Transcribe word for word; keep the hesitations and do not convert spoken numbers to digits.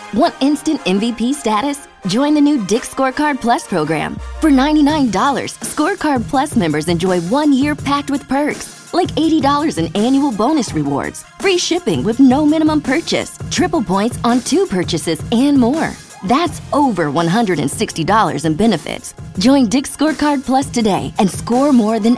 Want instant M V P status? Join the new Dick's Scorecard Plus program. For ninety-nine dollars, Scorecard Plus members enjoy one year packed with perks, like eighty dollars in annual bonus rewards, free shipping with no minimum purchase, triple points on two purchases, and more. That's over one hundred sixty dollars in benefits. Join Dick's Scorecard Plus today and score more than